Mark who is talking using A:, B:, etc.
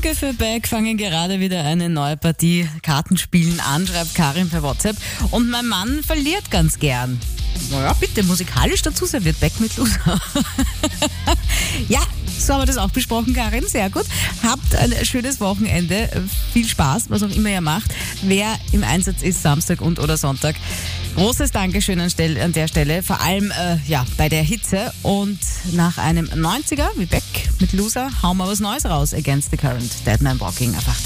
A: Danke für Back, fangen gerade wieder eine neue Partie Kartenspielen an, schreibt Karin per WhatsApp. Und mein Mann verliert ganz gern. Naja, bitte, musikalisch dazu serviert Back mit Loser. Ja, so haben wir das auch besprochen, Karin, sehr gut. Habt ein schönes Wochenende, viel Spaß, was auch immer ihr macht. Wer im Einsatz ist, Samstag und oder Sonntag, großes Dankeschön an der Stelle, vor allem bei der Hitze. Und nach einem 90er wie Beck mit Loser hauen wir was Neues raus, Against the Current, Dead Man Walking. Einfach